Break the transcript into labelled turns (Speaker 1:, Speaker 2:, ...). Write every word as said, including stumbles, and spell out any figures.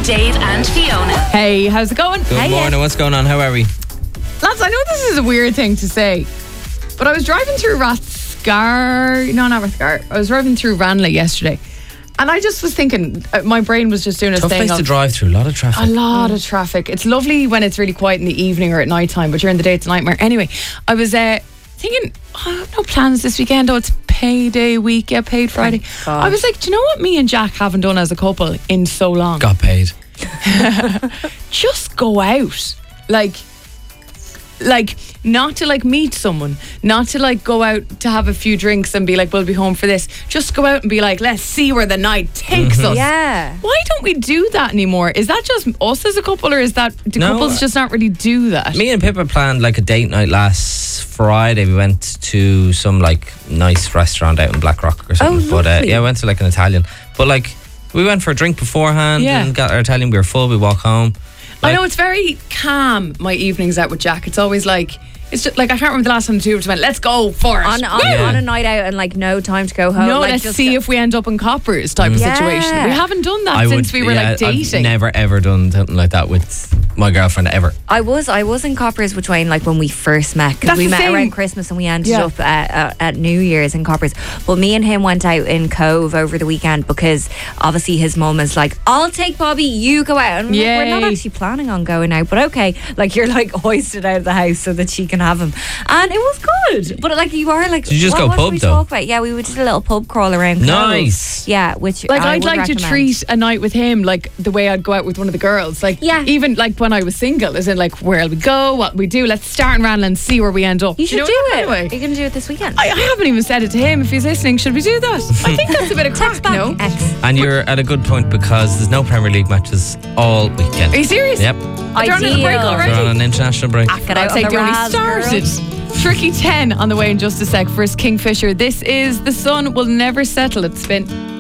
Speaker 1: Dave and Fiona.
Speaker 2: Hey, how's it going?
Speaker 3: Good
Speaker 2: hey,
Speaker 3: morning. What's going on? How are we?
Speaker 2: Lads, I know this is a weird thing to say, but I was driving through Rathscar. No, not Rathscar. I was driving through Ranelagh yesterday, and I just was thinking, uh, my brain was just doing a
Speaker 3: Tough
Speaker 2: thing.
Speaker 3: place to drive through. A lot of traffic.
Speaker 2: A lot of traffic. It's lovely when it's really quiet in the evening or at night time, but during the day it's a nightmare. Anyway, I was uh, thinking, oh, no plans this weekend. Oh, it's payday week. Yeah, paid Friday. I was like, do you know what me and Jack haven't done as a couple in so long?
Speaker 3: Got paid.
Speaker 2: Just go out. Like, like not to like meet someone, not to like go out to have a few drinks and be like, we'll be home for this. Just go out and be like, let's see where the night takes
Speaker 3: Mm-hmm.
Speaker 2: us.
Speaker 4: Yeah.
Speaker 2: Why don't we do that anymore? Is that just us as a couple, or is that do
Speaker 3: No,
Speaker 2: couples just not really do that?
Speaker 3: Me and Pippa planned like a date night last Friday. We went to some like nice restaurant out in Blackrock or something.
Speaker 4: Oh,
Speaker 3: but uh,
Speaker 4: lovely.
Speaker 3: yeah, we went to like an Italian. But like we went for a drink beforehand
Speaker 2: Yeah.
Speaker 3: and got our Italian. We were full. We walk home.
Speaker 2: I
Speaker 3: Like,
Speaker 2: know it's very calm. My evenings out with Jack. It's always like it's just like I can't remember the last time the two of us went. Let's go for it.
Speaker 4: On, on,
Speaker 3: Yeah.
Speaker 4: on a night out and like no time to go home.
Speaker 2: no,
Speaker 4: like,
Speaker 2: let's
Speaker 4: just
Speaker 2: see
Speaker 4: go-
Speaker 2: if we end up in coppers type of
Speaker 4: Yeah.
Speaker 2: situation. We haven't done that
Speaker 3: I
Speaker 2: since
Speaker 3: would-
Speaker 2: we were
Speaker 3: yeah,
Speaker 2: like dating.
Speaker 3: I've never ever done something like that with my girlfriend ever.
Speaker 4: I was I was in Coppers with Wayne like when we first met, because
Speaker 2: That's
Speaker 4: we
Speaker 2: the
Speaker 4: met
Speaker 2: same.
Speaker 4: around Christmas and we ended
Speaker 2: Yeah.
Speaker 4: up at, uh, at New Year's in Coppers. But me and him went out in Cove over the weekend because obviously his mum is like, I'll take Bobby, you go out. And I'm like, we're not
Speaker 2: Yay.
Speaker 4: actually planning on going out, but okay, like you're like hoisted out of the house so that she can have him, and it was good. But like you are like,
Speaker 3: Did you just
Speaker 4: what,
Speaker 3: go
Speaker 4: what should
Speaker 3: pub,
Speaker 4: we
Speaker 3: though?
Speaker 4: talk about? Yeah, we did a little pub crawl around Cove.
Speaker 3: Nice.
Speaker 4: Yeah, which
Speaker 2: Like
Speaker 4: I
Speaker 2: I'd
Speaker 4: would
Speaker 2: like to
Speaker 4: recommend.
Speaker 2: treat a night with him like the way I'd go out with one of the girls. Like
Speaker 4: Yeah.
Speaker 2: even like when I was single, as in like where'll we go, what we do, let's start in Ranelagh and see where we end up.
Speaker 4: You should
Speaker 2: know,
Speaker 4: do
Speaker 2: that
Speaker 4: it.
Speaker 2: kind of way.
Speaker 4: Are you going to do it this weekend?
Speaker 2: I, I haven't even said it to him. If he's listening, should we do that? I think that's a bit of crack,
Speaker 4: Back
Speaker 2: no?
Speaker 4: X.
Speaker 3: And you're at a good point because there's no Premier League matches all weekend.
Speaker 2: Are you serious?
Speaker 3: Yep.
Speaker 2: They're on a break
Speaker 4: Ideal.
Speaker 2: already.
Speaker 3: We're on an international break.
Speaker 4: Get
Speaker 2: I'll
Speaker 4: out on
Speaker 2: take
Speaker 4: the
Speaker 2: the only
Speaker 4: Raz, girl.
Speaker 2: started. Tricky ten on the way in just a sec. First Kingfisher. This is The Sun Will Never Settle. It's been